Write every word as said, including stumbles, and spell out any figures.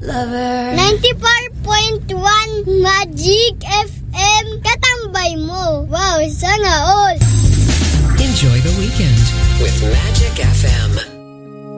lover. ninety-four point one Magic F M. Katambay mo. Wow, sana all. Enjoy the weekend with Magic F M.